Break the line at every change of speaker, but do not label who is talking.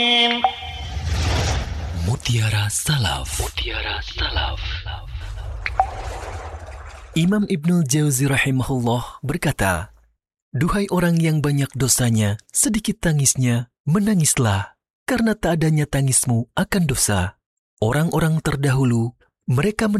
Mutiara Salaf. Mutiara Salaf. Imam Ibnul Jauzi rahimahullah berkata, "Duhai orang yang banyak dosanya, sedikit tangisnya, menangislah, karena tak adanya tangismu akan dosa. Orang-orang terdahulu, mereka